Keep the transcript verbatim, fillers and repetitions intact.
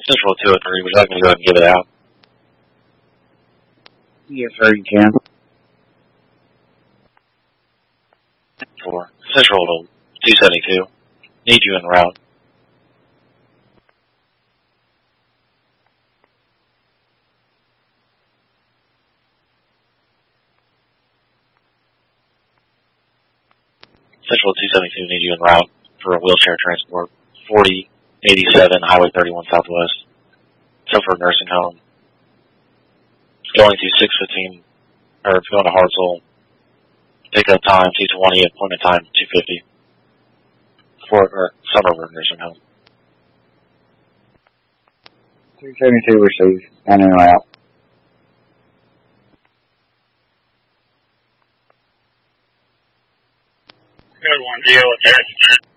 Central two oh three, would you like me to go ahead and give it out? Yes, sir, you can. For Central to two seventy-two. Need you en route. Central two seventy-two, need you en route for a wheelchair transport. forty eighty-seven, Highway thirty-one Southwest. Tilford Nursing Home. Going to six fifteen, or going to Hartsville. Pickup time, two twenty, appointment time, two fifty. For, or, Sunover Nursing Home. two seventy-two received, and en route. Good one, deal with that.